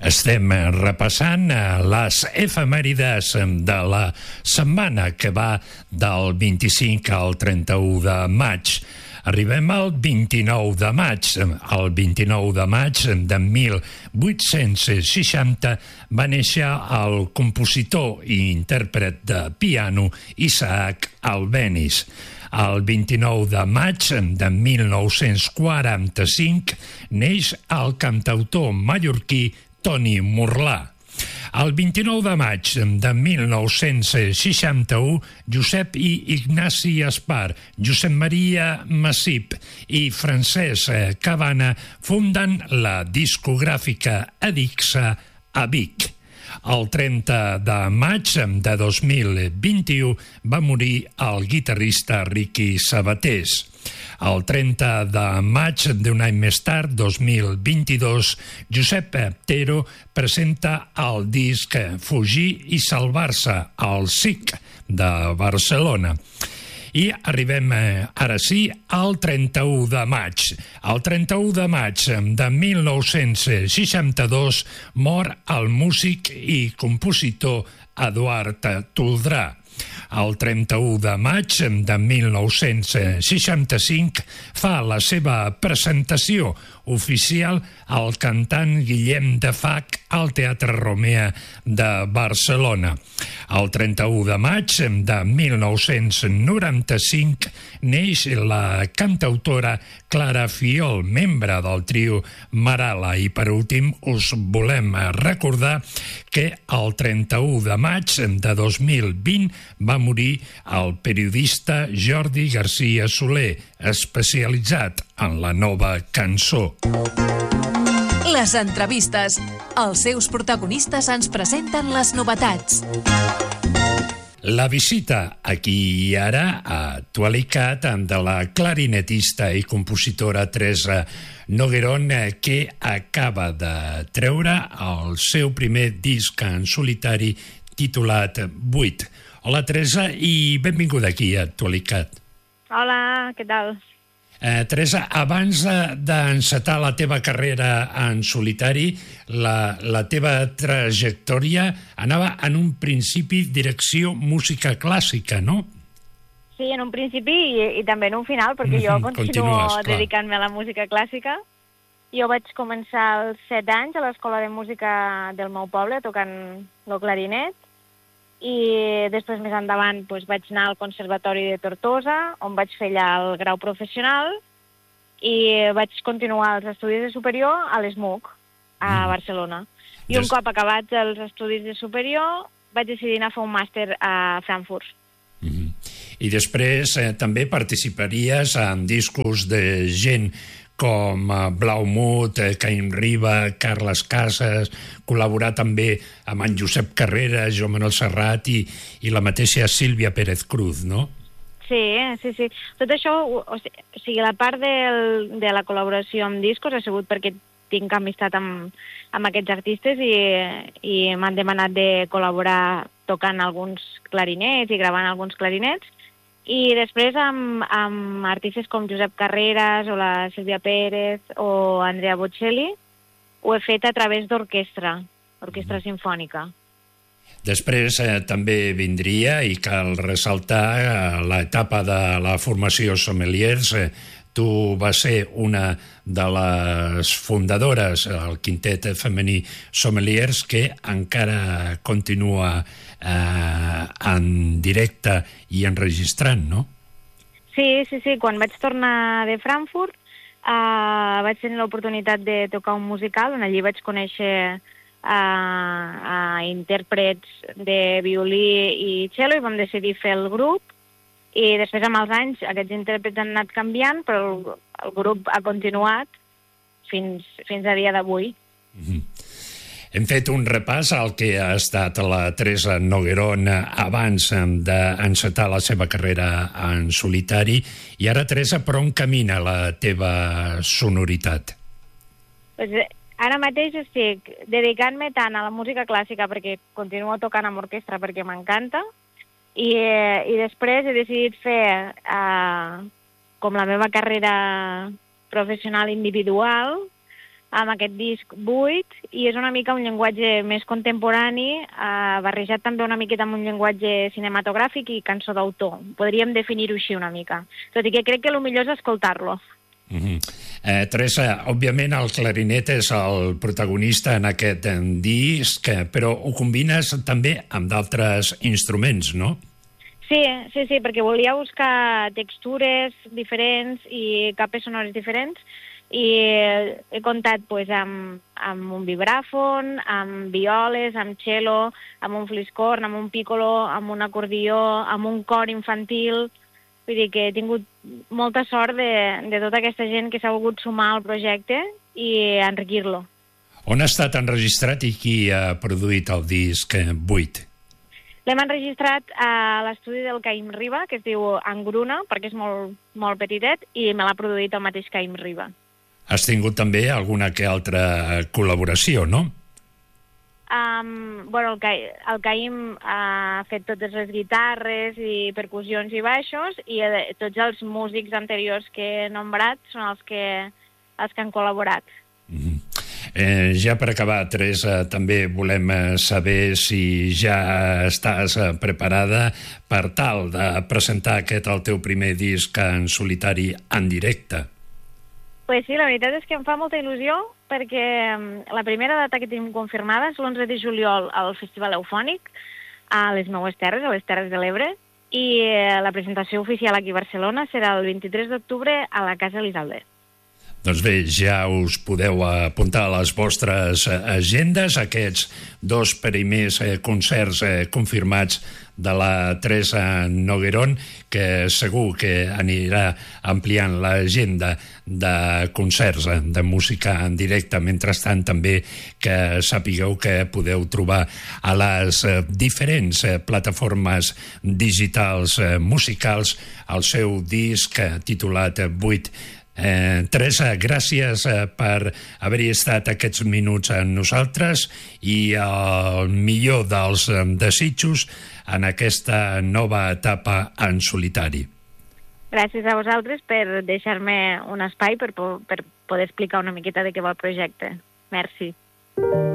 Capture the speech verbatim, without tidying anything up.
Estem repassant les efemèrides de la setmana que va del vint-i-cinc al trenta-u de maig. Arribem al vint-i-nou de maig. El vint-i-nou de maig de mil vuit-cents seixanta va néixer el compositor i intèrpret de piano Isaac Albéniz. El vint-i-nou de maig de mil nou-cents quaranta-cinc neix el cantautor mallorquí Toni Murlà. El vint-i-nou de maig de mil nou-cents seixanta-u, Josep i Ignasi Espar, Josep Maria Massip i Francesc Cabana funden la discogràfica Edixa a Vic. El trenta de maig de dos mil vint-i-u va morir el guitarrista Ricky Sabatés. El trenta de maig d'un any més tard, dos mil vint-i-dos, Josep Tero presenta el disc Fugir i Salvar-se al S I C de Barcelona. I arribem ara sí al trenta-u de maig. El trenta-u de maig de mil nou-cents seixanta-dos mor el músic i compositor Eduard Toldrà. El trenta-u de maig de mil nou-cents seixanta-cinc fa la seva presentació oficial el cantant Guillem de Fach al Teatre Romea de Barcelona. El trenta-u de maig de mil nou-cents noranta-cinc neix la cantautora Clara Fiol, membre del trio Marala. I per últim us volem recordar que el trenta-u de maig de dos mil vint va morir el periodista Jordi García Soler, especialitzat en la nova cançó. Les entrevistes. Els seus protagonistes ens presenten les novetats. La visita aquí i ara a Actualitat de la clarinetista i compositora Teresa Noguerón, que acaba de treure el seu primer disc en solitari titulat Vuit. Hola, Teresa, i benvinguda aquí a Actualitat. Hola, què tal? Eh, Teresa, abans d'encetar la teva carrera en solitari, la, la teva trajectòria anava en un principi direcció música clàssica, no? Sí, en un principi i, i també en un final, perquè jo continuo dedicant-me a la música clàssica. Jo vaig començar als set anys a l'Escola de Música del meu poble, tocant el clarinet, i després més endavant doncs, vaig anar al Conservatori de Tortosa, on vaig fer allà el grau professional, i vaig continuar els estudis de superior a l'E S M U C, a Barcelona. I un cop acabats els estudis de superior, vaig decidir anar a fer un màster a Frankfurt. Mm-hmm. I després eh, també participaries en discos de gent com Blaumut, Caim Riba, Carles Casas, col·laborar també amb en Josep Carrera, Joan Manuel Serrat i, i la mateixa Sílvia Pérez Cruz, no? Sí, sí, sí. Tot això, o sigui, la part del, de la col·laboració amb discos ha sigut perquè tinc amistat amb, amb aquests artistes i, i m'han demanat de col·laborar tocant alguns clarinets i gravant alguns clarinets. I després amb, amb artistes com Josep Carreras o la Sílvia Pérez o Andrea Bocelli ho he fet a través d'orquestra, orquestra sinfònica. Després eh, també vindria, i cal ressaltar, eh, l'etapa de la formació sommeliers. Eh, tu vas ser una de les fundadores, el quintet femení sommeliers, que encara continua eh, en directe i enregistrant, no? Sí, sí, sí. Quan vaig tornar de Frankfurt eh, vaig tenir l'oportunitat de tocar un musical, on allí vaig conèixer a, a intèrprets de violí i cello, i vam decidir fer el grup. I després, amb els anys, aquests intèrprets han anat canviant, però el, el grup ha continuat fins, fins a dia d'avui. Mm-hmm. Hem fet un repàs al que ha estat la Teresa Noguerón abans d'encetar la seva carrera en solitari. I ara, Teresa, per on camina la teva sonoritat? Pues, ara mateix estic dedicant-me tant a la música clàssica, perquè continuo tocant amb orquestra perquè m'encanta, I, i després he decidit fer uh, com la meva carrera professional individual, amb aquest disc buit, i és una mica un llenguatge més contemporani, eh, barrejat també una miqueta amb un llenguatge cinematogràfic i cançó d'autor. Podríem definir-ho així una mica. Tot i que crec que el millor és escoltar-lo. Mm-hmm. eh, Teresa, òbviament el clarinet és el protagonista en aquest disc, però ho combines també amb d'altres instruments, no? Sí, sí, sí, perquè volia buscar textures diferents i capes sonores diferents, i he comptat pues, amb, amb un vibràfon, amb violes, amb cello, amb un fliscorn, amb un piccolo, amb un acordió, amb un cor infantil. Vull dir que he tingut molta sort de, de tota aquesta gent que s'ha volgut sumar al projecte i enriquir-lo. On ha estat enregistrat i qui ha produït el disc vuit? L'hem enregistrat a l'estudi del Caim Riba, que es diu Angruna, perquè és molt, molt petitet, i me l'ha produït el mateix Caim Riba. Has tingut també alguna que altra col·laboració, no? Um, bueno, el, Ca el Caim ha fet totes les guitarres i percussions i baixos, i eh, tots els músics anteriors que he nombrat són els que, els que han col·laborat. Mm-hmm. Eh, ja per acabar, Teresa, també volem saber si ja estàs preparada per tal de presentar aquest el teu primer disc en solitari en directe. Pues sí, la veritat és que em fa molta il·lusió, perquè la primera data que tenim confirmada és l'onze de juliol al Festival Eufònic, a les meues terres, a les Terres de l'Ebre, i la presentació oficial aquí a Barcelona serà el vint-i-tres d'octubre a la Casa Elisabet. Doncs bé, ja us podeu apuntar a les vostres agendes aquests dos primers concerts confirmats de la Teresa Noguerón, que segur que anirà ampliant l'agenda de concerts de música en directe. Mentrestant, també que sapigueu que podeu trobar a les diferents plataformes digitals musicals el seu disc titulat vuit. Eh, Teresa, gràcies eh, per haver-hi estat aquests minuts amb nosaltres, i el millor dels eh, desitjos en aquesta nova etapa en solitari. Gràcies a vosaltres per deixar-me un espai per, per poder explicar una miqueta de què va el projecte. Merci.